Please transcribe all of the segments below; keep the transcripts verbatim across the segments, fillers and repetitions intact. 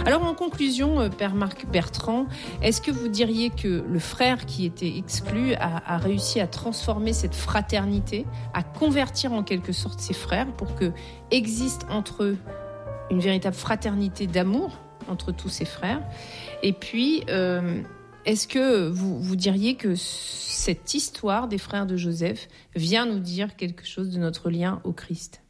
Alors en conclusion, Père Marc Bertrand, est-ce que vous diriez que le frère qui était exclu a, a réussi à transformer cette fraternité, à convertir en quelque sorte ses frères pour que existe entre eux une véritable fraternité d'amour entre tous ses frères? Et puis, euh, est-ce que vous, vous diriez que cette histoire des frères de Joseph vient nous dire quelque chose de notre lien au Christ?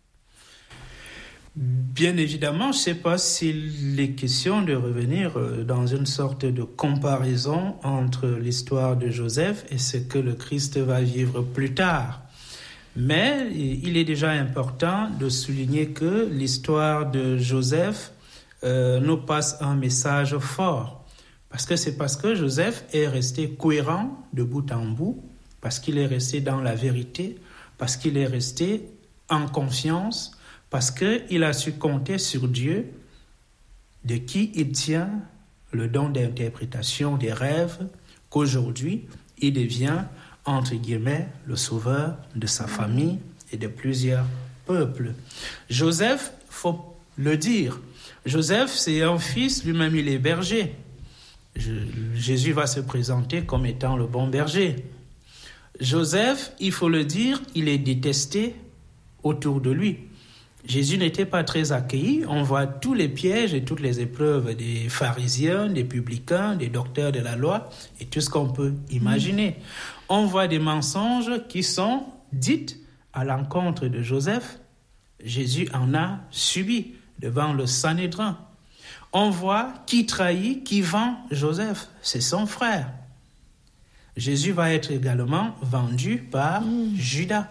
Bien évidemment, je ne sais pas s'il est question de revenir dans une sorte de comparaison entre l'histoire de Joseph et ce que le Christ va vivre plus tard. Mais il est déjà important de souligner que l'histoire de Joseph euh, nous passe un message fort. Parce que c'est parce que Joseph est resté cohérent de bout en bout, parce qu'il est resté dans la vérité, parce qu'il est resté en confiance, parce qu'il a su compter sur Dieu, de qui il tient le don d'interprétation des rêves, qu'aujourd'hui, il devient, entre guillemets, le sauveur de sa famille et de plusieurs peuples. Joseph, il faut le dire, Joseph, c'est un fils, lui-même il est berger. Je, Jésus va se présenter comme étant le bon berger. Joseph, il faut le dire, il est détesté autour de lui. Jésus n'était pas très accueilli. On voit tous les pièges et toutes les épreuves des pharisiens, des publicains, des docteurs de la loi et tout ce qu'on peut imaginer. On voit des mensonges qui sont dites à l'encontre de Joseph. Jésus en a subi devant le Sanhédrin. On voit qui trahit, qui vend Joseph. C'est son frère. Jésus va être également vendu par mmh. Judas.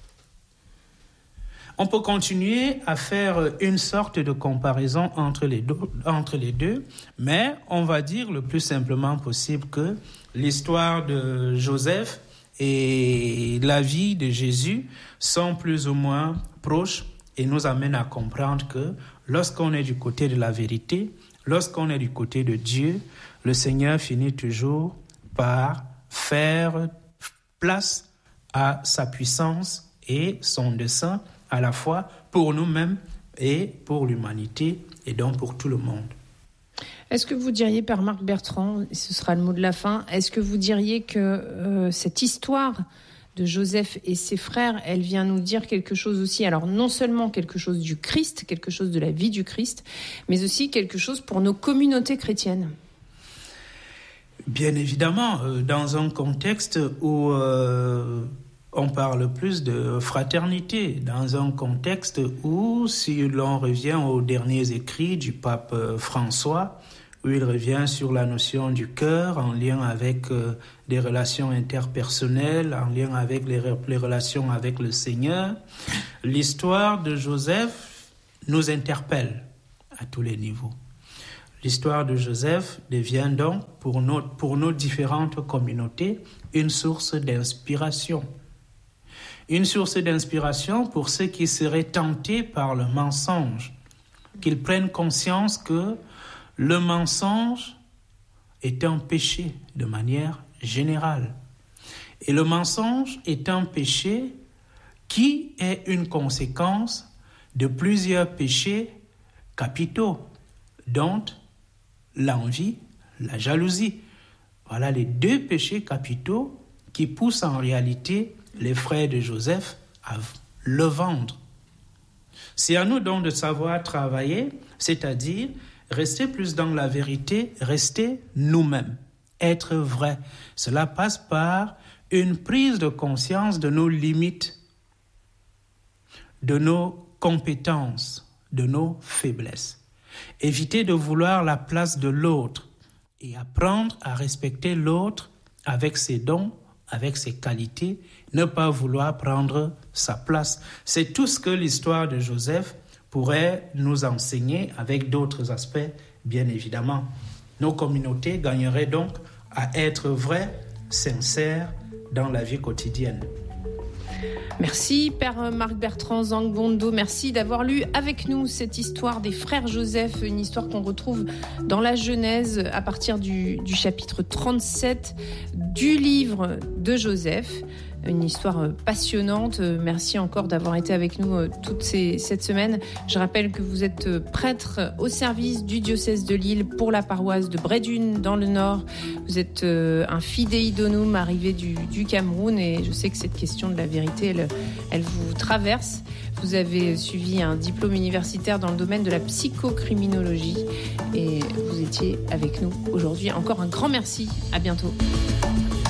On peut continuer à faire une sorte de comparaison entre les deux, entre les deux, mais on va dire le plus simplement possible que l'histoire de Joseph et la vie de Jésus sont plus ou moins proches et nous amènent à comprendre que lorsqu'on est du côté de la vérité, lorsqu'on est du côté de Dieu, le Seigneur finit toujours par faire place à sa puissance et son dessein, à la fois pour nous-mêmes et pour l'humanité, et donc pour tout le monde. Est-ce que vous diriez, Père Marc Bertrand, ce sera le mot de la fin, est-ce que vous diriez que euh, cette histoire de Joseph et ses frères, elle vient nous dire quelque chose aussi, alors non seulement quelque chose du Christ, quelque chose de la vie du Christ, mais aussi quelque chose pour nos communautés chrétiennes? Bien évidemment, euh, dans un contexte où... Euh, on parle plus de fraternité, dans un contexte où, si l'on revient aux derniers écrits du pape François, où il revient sur la notion du cœur en lien avec euh, des relations interpersonnelles, en lien avec les, les relations avec le Seigneur, l'histoire de Joseph nous interpelle à tous les niveaux. L'histoire de Joseph devient donc, pour nos, pour nos différentes communautés, une source d'inspiration. Une source d'inspiration pour ceux qui seraient tentés par le mensonge, qu'ils prennent conscience que le mensonge est un péché de manière générale. Et le mensonge est un péché qui est une conséquence de plusieurs péchés capitaux, dont l'envie, la jalousie. Voilà les deux péchés capitaux qui poussent en réalité les frères de Joseph à le vendre. C'est à nous donc de savoir travailler, c'est-à-dire rester plus dans la vérité, rester nous-mêmes, être vrai. Cela passe par une prise de conscience de nos limites, de nos compétences, de nos faiblesses. Éviter de vouloir la place de l'autre et apprendre à respecter l'autre avec ses dons, avec ses qualités, ne pas vouloir prendre sa place. C'est tout ce que l'histoire de Joseph pourrait nous enseigner avec d'autres aspects, bien évidemment. Nos communautés gagneraient donc à être vraies, sincères dans la vie quotidienne. Merci Père Marc Bertrand Zangbondo, merci d'avoir lu avec nous cette histoire des frères Joseph, une histoire qu'on retrouve dans la Genèse à partir du, du chapitre trente-sept du livre de Joseph. Une histoire passionnante. Merci encore d'avoir été avec nous toute ces, cette semaine. Je rappelle que vous êtes prêtre au service du diocèse de Lille pour la paroisse de Brédune dans le Nord. Vous êtes un fidei donum arrivé du, du Cameroun et je sais que cette question de la vérité, elle, elle vous traverse. Vous avez suivi un diplôme universitaire dans le domaine de la psychocriminologie et vous étiez avec nous aujourd'hui. Encore un grand merci. À bientôt.